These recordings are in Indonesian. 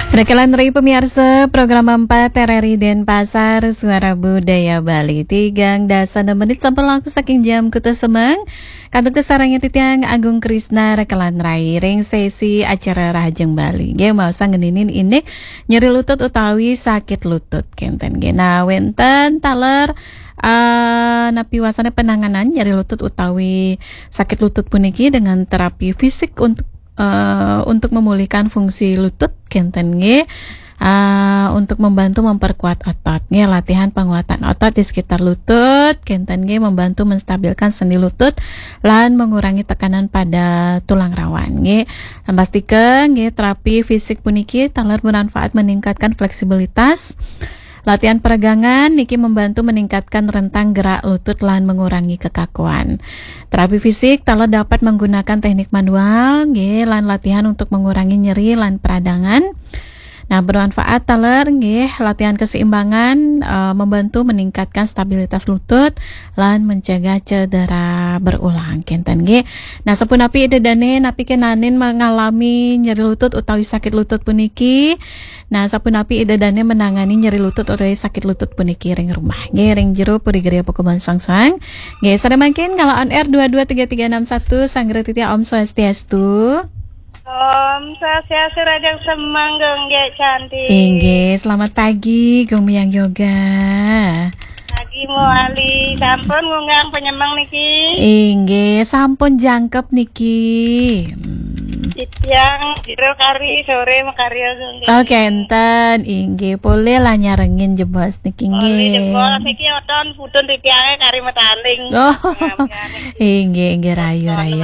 Rekelan Ri pemirsa program 4 TRRI Denpasar Suara Budaya Bali 3 dasa 6 menit sampai laku saking jam kutu semang kantuk kesarangnya titiang Agung Krisna Rekelan Rai ring sesi acara Rahajeng Bali ge mau sangeninin ini nyeri lutut utawi sakit lutut kenten ge nah wenten taler napi wasana penanganan nyeri lutut utawi sakit lutut puniki dengan terapi fisik untuk memulihkan fungsi lutut kenten nge untuk membantu memperkuat ototnya latihan penguatan otot di sekitar lutut kenten nge membantu menstabilkan sendi lutut lan mengurangi tekanan pada tulang rawan nge pastikan nge terapi fisik puniki taler bermanfaat meningkatkan fleksibilitas. Latihan peregangan niki membantu meningkatkan rentang gerak lutut lan mengurangi kekakuan. Terapi fisik taler dapat menggunakan teknik manual nggih lan latihan untuk mengurangi nyeri lan peradangan. Nah, bermanfaat taler nggih latihan keseimbangan membantu meningkatkan stabilitas lutut lan mencegah cedera berulang kenten nggih. Nah, sampun api dedane napi kenanin mengalami nyeri lutut utawi sakit lutut puniki. Nah, sampun api dedane menangani nyeri lutut utawi sakit lutut puniki ring rumah nggih ring jero puri geria Pokemon sang-sang. Nggih, sademakin kalau on air 223361 Sanggeus Titia Om Swastiastu. Om Swastiastu Rajang Semanggung ge cantik. Inggih, selamat pagi Gomiang Yoga. Pagi muali sampun ngundang penyemang niki. Inggih, sampun jangkep niki. Siang jero kari sore makarya ge. Oke, enten inggih boleh lah nyarengin jebos niki nggih. Oli jebol niki oton putun titiange kari metaling. Oh, inggih rayu.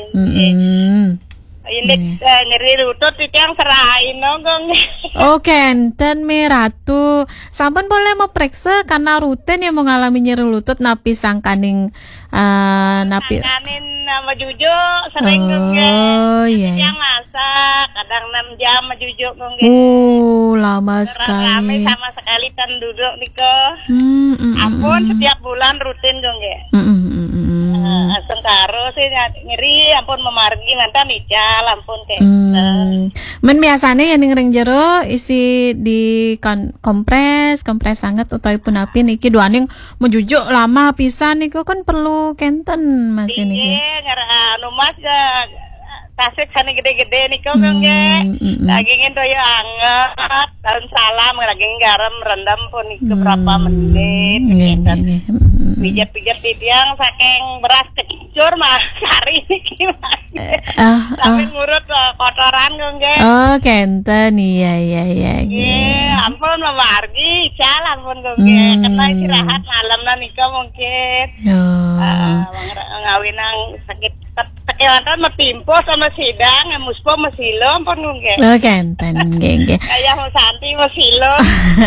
Ini nyeri lutut titiang serain nonggong. Oke, enten mi ratu. Sampun boleh mau periksa karena rutin yang mengalami nyeri lutut napi sangkaning napi. Sangkanin sama jujo sering nge. Oh iya. Yang masak kadang 6 jam jujo nge. Lama sekali. Rame sama sekali kan duduk niko. Ampun setiap bulan rutin nge. Sengkaro sih nyeri ampun memargi ngantan ical ampun kayak men biasanya yang ring jero isi di kompres sangat utawi pun api niki duaning menjujuk lama pisan niku kan perlu kenten mas niki anu mas tasik sana gede-gede niko nge dagingin toyo anget daun salam daging garam rendam pun niko berapa menit pijat-pijat titiang saking beras kecicur mah hari ini sampai ngurut kotoran nge. Oh kenten iya. Ampun memargi cal ampun nge kena istirahat malam lah nikah mungkin ngawinang sakit kekelantan metimpo sama sidang muspo mesilo ampun nge. Oh kenten nge kayak mau santi mesilo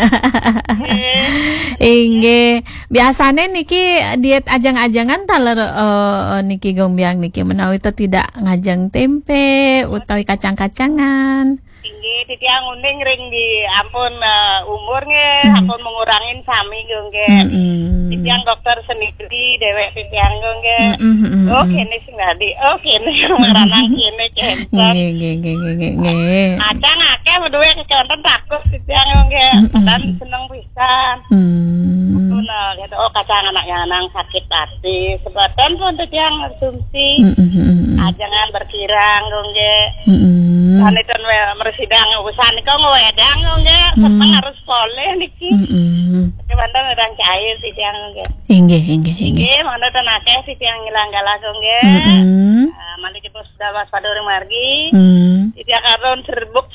inge biasanya niki diet ajang-ajangan taler niki gombiang niki menawi itu tidak ngajang tempe utawi kacang-kacangan tinggi titiang uning ring di ampun umurnya ampun mengurangin sami gongge titiang dokter sendiri dewek titiang gongge kene sing ngadi kene meranang kene kenten acang akeh duwe kenten takut titiang gongge dan seneng pisan gitu kacang anaknya nang sakit hati sebatan pun titiang konsumsi ajangan berkirang gongge Sanitan meresidang usaha nika ngewedang nge seneng harus boleh niki. Bagaimana ngedang cair sih yang nge. Inggih. Mana tenake sih yang ngilang galak nge. Mandi kita sudah waspada margi. Tidak karon serbuk.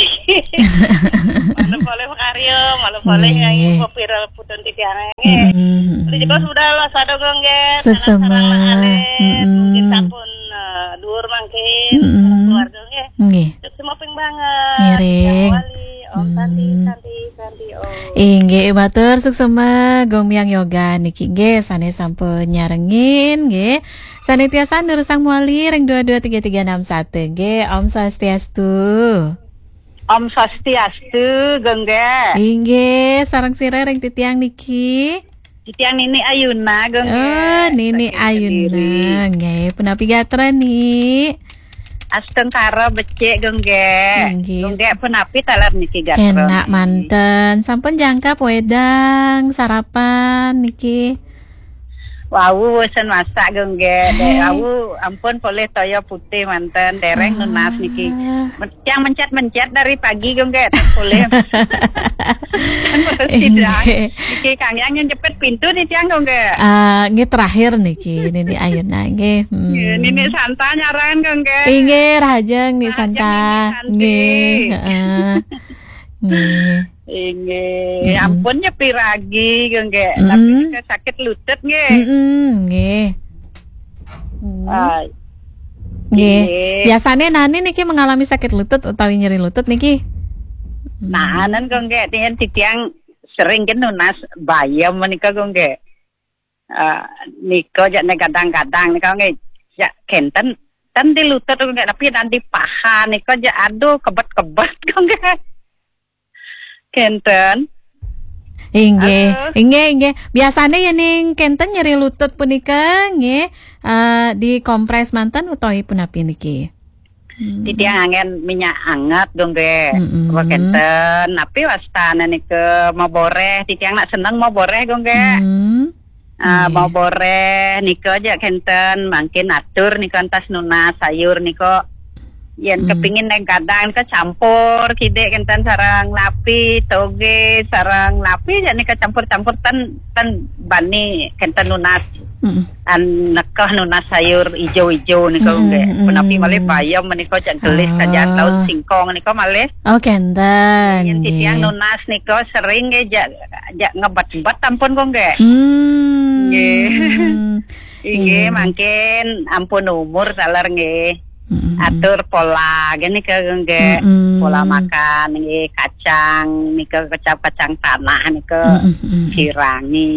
Mana boleh karyo, mana boleh nyanyi kopir putun titiang nge. Kita sudah waspada nge. Sesama. Mungkin sampun dhuwur mangkin keluarga nge. Nggih. Semua ping banget. Ngiring. Om Santi om. Inggih matur suksema Gomiang Yoga niki nggih sanes sampun nyarengin nggih. Sanitiasa Nur Sang Muali ring 223361 nggih Om Swastiastu. Om Swastiastu gengge. Inggih sareng sira ring titiang niki. Titiang Nini Ayuna gengge. Nini Ayuna nggih punapi gatra nih. astengkara becek gongge. Gongge pun api talar niki gatron. Enak manten. Sampun jangkap wedang sarapan niki. Wawu bosan masak gongge. Wawu ampun boleh toyo putih manten dereng nunas niki. Yang mencet dari pagi gongge boleh. Kan betul tidak. Niki Kang yang jepit pintu di tiang gongge. Nggih terakhir niki nini ayeuna nggih. Nini Santa nyaran gongge. Nggih rajeng nih Santa. Nggih, heeh. Nggih. Nggih, ampun nyepi ragi gongge. Tapi sakit lutut nggih. Nggih. Nggih. Biasane nani niki mengalami sakit lutut utawi nyeri lutut niki? Nah, anan gongge tiang sering kan nunas bayam menika gongge. Niko jane kadang-kadang nika nggih ya kenten ten di lutut gongge tapi nanti paha niko ja aduh kebet-kebet gongge. Kenten. Inggih. Biasane yen kenten nyeri lutut punika nggih di kompres manten utawi punapi niki. Di tiang angin minyak hangat gongge. Kenten tapi wastana nike mau boreh di tiang nak seneng mau boreh gongge. Mau boreh niko aja kenten makin atur niko antas nunas sayur niko yen kepingin neng kadang ke campur kide kenten sarang lapi toge sarang lapi jadi ke campur-campur ten bani kenten nunas an nekah nunas sayur ijo-ijo niko gongge punapi malih bayam niko jak gelis saja daun singkong niko malih kenten yen titiang nunas niko sering jak ngebat-bat ampun gongge nggih mungkin ampun umur salar nggih atur pola gini ke gengge pola makan nih kacang nih ke kacang tanah nih ke sirangi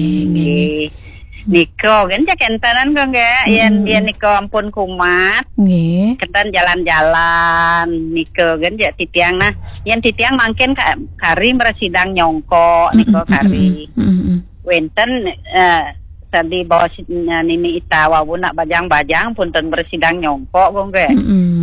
niko kan jak entanan gengge yen niko ampun kumat kenten jalan-jalan niko kan jak titiang nah yen titiang mungkin kari meresidang nyongko niko kari wenten tadi bawa nini itawa nak bajang-bajang punten bersidang nyongkok gongge.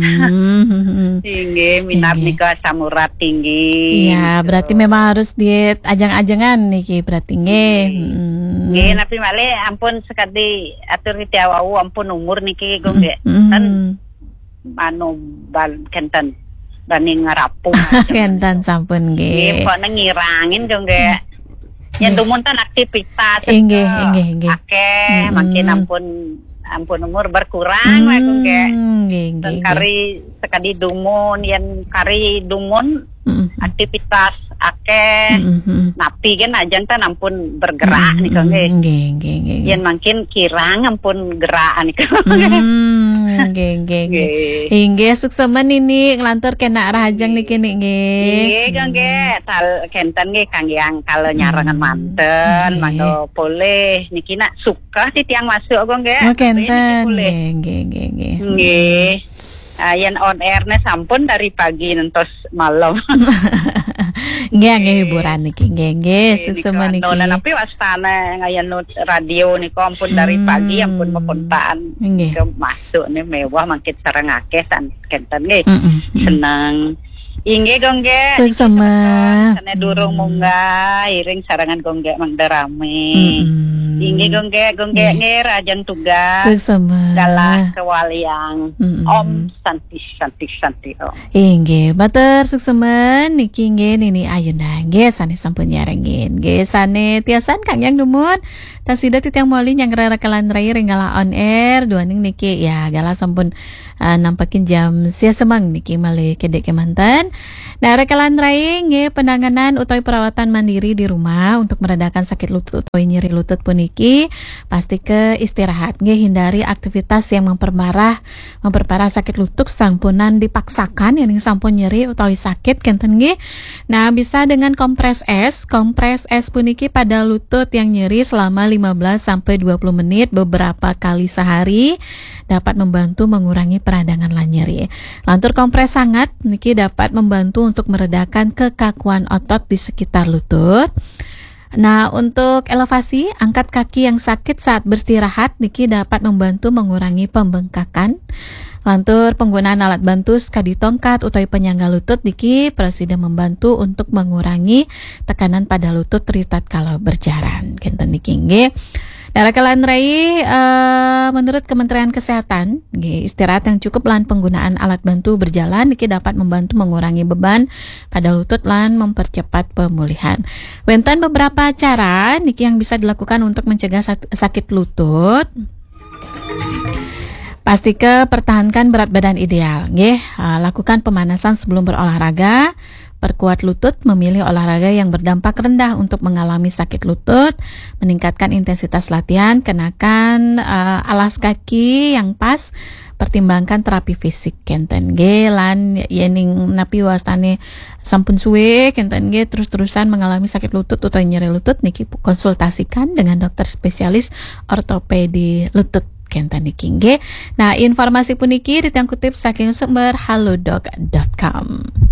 Tinggi minat nika samurat tinggi. Iya, berarti memang harus diet ajang-ajangan niki berarti nggih. Nggih, tapi male ampun sekali atur itawa ampun umur niki gongge. Kan anu kenten bani ngarapu. Kenten sampun nggih. Nggih, kok ngirangin gongge. Yang tumuntan aktivitas inggih. makin ampun umur berkurang lah gongge. Dan kari sekali dumun yang kari dumun aktivitas napi kan ajang tan ampun bergerak nih gongge. Yang makin kirang ampun gerak nih Inggih suksemen ini ngelantur kena rajang niki nggih. Gongge tal kenten nggih Kang yang kalau nyarangan manten mangga boleh niki nak suka tiang masuk gongge. Kenten nggih. Yen on airnya sampun dari pagi nentos malam. Nggih hiburan niki nggih suksemen niki. Tapi wastana ngayan radio niko ampun dari pagi ampun mekontaan ke masuk nih mewah makin sareng akeh kenten nggih. Senang. Inggih gongge. Suksemen. Sane durung munggah iring sarangan gongge mangda rame. Inggih gongge nggih rajang tugas. Suksemen. Galah kewaliang. Om santi om. Inggih, matur suksemen niki nggih nini ayeuna nggih sane sampun nyarengin. Nggih sane tiasan Kang Yang Dumut. Tasida titiang moli nyang rakalan rai renggala on air duaning niki ya gala sampun nampakin jam sia semang niki malih kedek kemanten. Nah rakalan rai nggih penanganan utawi perawatan mandiri di rumah untuk meredakan sakit lutut utawi nyeri lutut puniki pasti ke istirahat nggih hindari aktivitas yang memperparah sakit lutut sampunan dipaksakan yang sampun nyeri utawi sakit kenten nggih. Nah bisa dengan kompres es puniki pada lutut yang nyeri selama 15 sampai 20 menit beberapa kali sehari dapat membantu mengurangi peradangan lan nyeri. Lantur kompres hangat niki dapat membantu untuk meredakan kekakuan otot di sekitar lutut. Nah, untuk elevasi, angkat kaki yang sakit saat beristirahat niki dapat membantu mengurangi pembengkakan. Lantur penggunaan alat bantu skadi tongkat utawi penyangga lutut niki presida membantu untuk mengurangi tekanan pada lutut ritat kalau berjalan. Kinten niki nggih. Darakalan rai menurut Kementerian Kesehatan, istirahat yang cukup lan penggunaan alat bantu berjalan niki dapat membantu mengurangi beban pada lutut lan mempercepat pemulihan. Wenten beberapa cara niki yang bisa dilakukan untuk mencegah sakit lutut. Pastikan pertahankan berat badan ideal, lakukan pemanasan sebelum berolahraga. Perkuat lutut, memilih olahraga yang berdampak rendah untuk mengalami sakit lutut, meningkatkan intensitas latihan, kenakan alas kaki yang pas, pertimbangkan terapi fisik kenten lan yening napi wastane sampun suwe kenten terus-terusan mengalami sakit lutut atau nyeri lutut niki konsultasikan dengan dokter spesialis ortopedi lutut kenten niki nggih. Nah, informasi puniki ditang kutip saking sumber halodoc.com.